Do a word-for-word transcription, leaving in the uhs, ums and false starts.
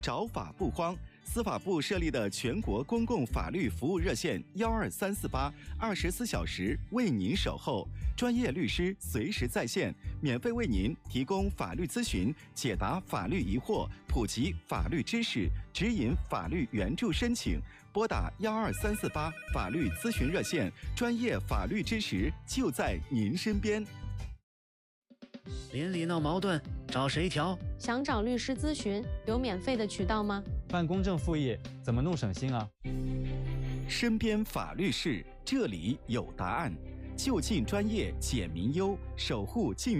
找法不慌。司法部设立的全国公共法律服务热线幺二三四八，二十四小时为您守候，专业律师随时在线，免费为您提供法律咨询，解答法律疑惑，普及法律知识，指引法律援助申请。拨打幺二三四八法律咨询热线，专业法律支持就在您身边。 邻里闹矛盾，找谁调？ 想找律师咨询，有免费的渠道吗？ 办公证复议怎么弄省心啊？ 身边法律事，这里有答案。就近专业解民忧，守护近